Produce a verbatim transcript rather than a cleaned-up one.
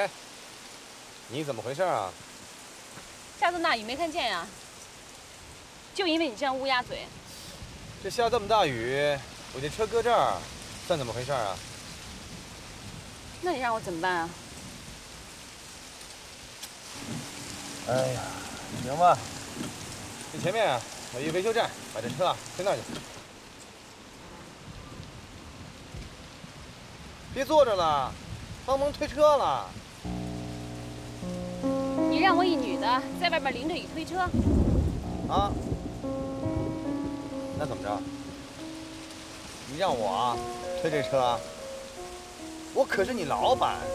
哎，你怎么回事啊？ 下这么大雨没看见呀？就因为你这样乌鸦嘴。 这下这么大雨，我这车搁这儿，算怎么回事啊？ 那你让我怎么办啊？ 哎呀，行吧，去前面有一维修站，把这车啊推那儿去。别坐着了，帮忙推车了。 你让我一女的在外边淋着雨推车？ 啊？那怎么着？你让我啊推这车？我可是你老板。